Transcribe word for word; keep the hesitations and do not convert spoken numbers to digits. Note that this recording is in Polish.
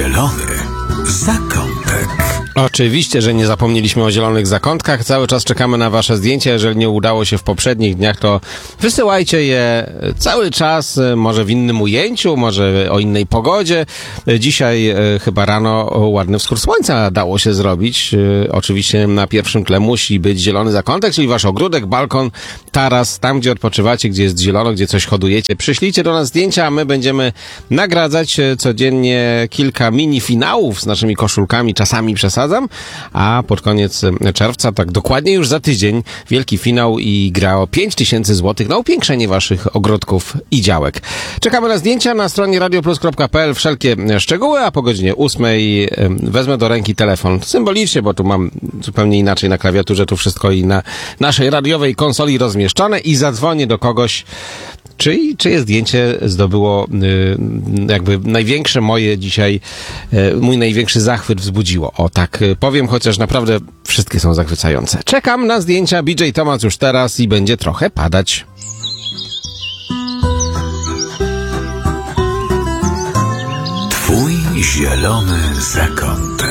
Zielony zakątek. Oczywiście, że nie zapomnieliśmy o zielonych zakątkach. Cały czas czekamy na wasze zdjęcia. Jeżeli nie udało się w poprzednich dniach, to wysyłajcie je cały czas, może w innym ujęciu, może o innej pogodzie. Dzisiaj e, chyba rano ładny wschód słońca dało się zrobić. E, oczywiście na pierwszym tle musi być zielony zakątek, czyli wasz ogródek, balkon, taras, tam gdzie odpoczywacie, gdzie jest zielono, gdzie coś hodujecie. Przyślijcie do nas zdjęcia, a my będziemy nagradzać codziennie kilka mini finałów z naszymi koszulkami, czasami przesadzam, a pod koniec czerwca, tak dokładnie już za tydzień, wielki finał i gra o pięć tysięcy złotych na upiększenie waszych ogródków i działek. Czekamy na zdjęcia na stronie radioplus kropka p l, wszelkie szczegóły, a po godzinie ósmej wezmę do ręki telefon. Symbolicznie, bo tu mam zupełnie inaczej na klawiaturze, tu wszystko i na naszej radiowej konsoli rozmieszczone i zadzwonię do kogoś, Czy, czyje zdjęcie zdobyło y, jakby największe moje dzisiaj, y, mój największy zachwyt wzbudziło. O tak y, powiem, chociaż naprawdę wszystkie są zachwycające. Czekam na zdjęcia. B J Thomas już teraz i będzie trochę padać. Twój zielony zakątek.